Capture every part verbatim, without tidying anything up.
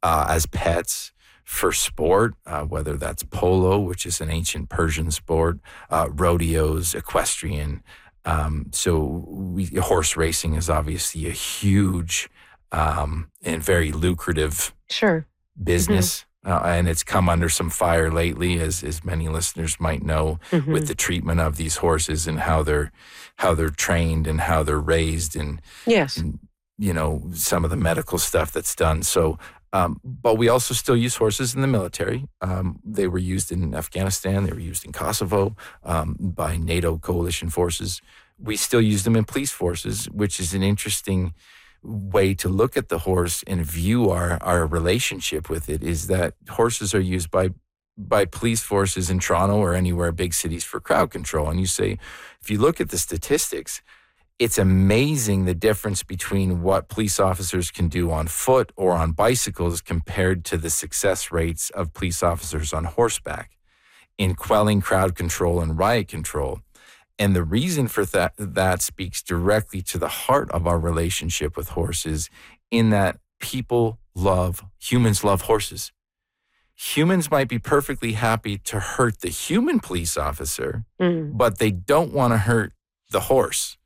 uh, as pets for sport, uh, whether that's polo, which is an ancient Persian sport, uh, rodeos, equestrian. Um, so we, horse racing is obviously a huge um, and very lucrative Sure. business. Mm-hmm. Uh, and it's come under some fire lately, as as many listeners might know, mm-hmm. with the treatment of these horses and how they're how they're trained and how they're raised, and yes, and, you know, some of the medical stuff that's done. So, um, but we also still use horses in the military. Um, they were used in Afghanistan. They were used in Kosovo um, by NATO coalition forces. We still use them in police forces, which is an interesting way to look at the horse and view our, our relationship with it, is that horses are used by by police forces in Toronto or anywhere, big cities, for crowd control. And you say, if you look at the statistics, it's amazing the difference between what police officers can do on foot or on bicycles compared to the success rates of police officers on horseback in quelling crowd control and riot control. And the reason for that, that speaks directly to the heart of our relationship with horses, in that people love, humans love horses. Humans might be perfectly happy to hurt the human police officer, mm. but they don't want to hurt the horse.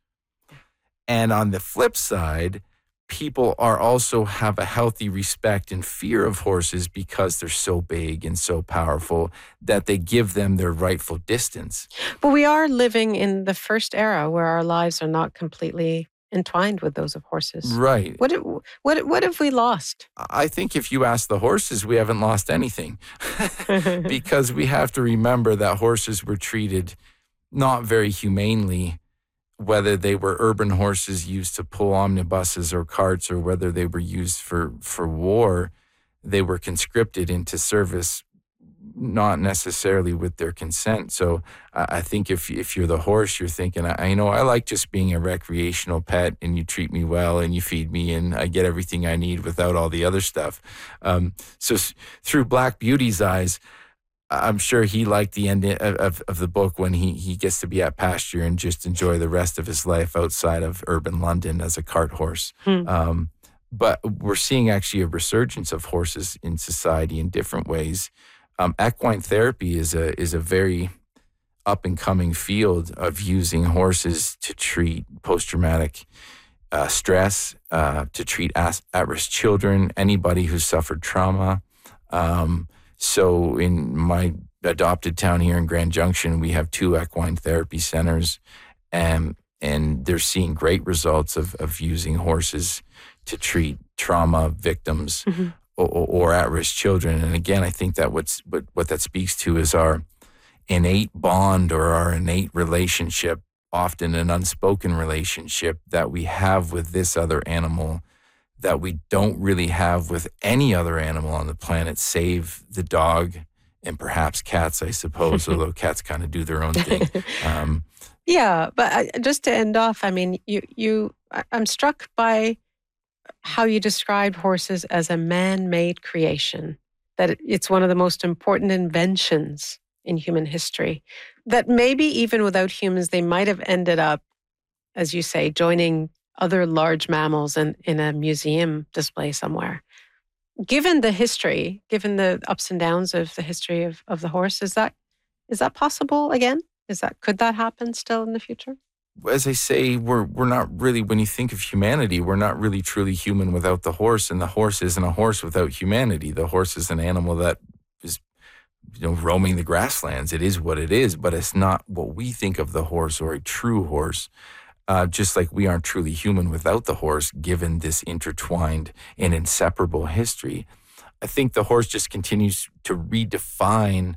And on the flip side, people are also have a healthy respect and fear of horses because they're so big and so powerful that they give them their rightful distance. But we are living in the first era where our lives are not completely entwined with those of horses. Right. What what what have we lost? I think if you ask the horses, we haven't lost anything because we have to remember that horses were treated not very humanely, whether they were urban horses used to pull omnibuses or carts, or whether they were used for, for war. They were conscripted into service, not necessarily with their consent. So uh, I think if if you're the horse, you're thinking, I, you know, I like just being a recreational pet, and you treat me well, and you feed me, and I get everything I need without all the other stuff. Um, so s- through Black Beauty's eyes, I'm sure he liked the end of, of, of the book when he, he gets to be at pasture and just enjoy the rest of his life outside of urban London as a cart horse. Hmm. Um, but we're seeing actually a resurgence of horses in society in different ways. Um, equine therapy is a is a very up and coming field of using horses to treat post traumatic uh, stress, uh, to treat at risk children, anybody who's suffered trauma. Um, So in my adopted town here in Grand Junction, we have two equine therapy centers, and and they're seeing great results of, of using horses to treat trauma victims, mm-hmm. or, or at-risk children. And again, I think that what's, what, what that speaks to is our innate bond, or our innate relationship, often an unspoken relationship that we have with this other animal that we don't really have with any other animal on the planet, save the dog and perhaps cats, I suppose, although cats kind of do their own thing. Um, yeah, but I, just to end off, I mean, you, you, I'm struck by how you described horses as a man-made creation, that it's one of the most important inventions in human history, that maybe even without humans, they might have ended up, as you say, joining other large mammals in, in a museum display somewhere. Given the history, given the ups and downs of the history of, of the horse, is that is that possible again? Is that could that happen still in the future? As I say, we're we're not really, when you think of humanity, we're not really truly human without the horse, and the horse isn't a horse without humanity. The horse is an animal that is, you know, roaming the grasslands. It is what it is, but it's not what we think of the horse, or a true horse. Uh, just like we aren't truly human without the horse, given this intertwined and inseparable history. I think the horse just continues to redefine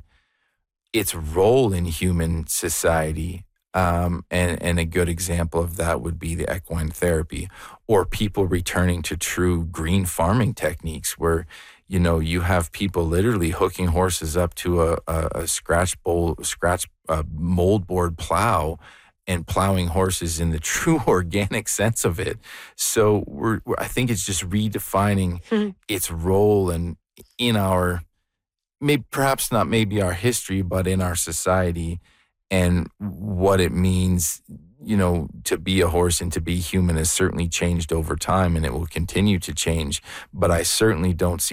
its role in human society. Um, and, and a good example of that would be the equine therapy, or people returning to true green farming techniques where, you know, you have people literally hooking horses up to a, a, a scratch bowl, scratch uh, mold board plow, and plowing horses in the true organic sense of it. So we're, we're I think it's just redefining mm-hmm. its role and in, in our, maybe perhaps not maybe our history, but in our society, and what it means, you know, to be a horse and to be human has certainly changed over time, and it will continue to change. But I certainly don't see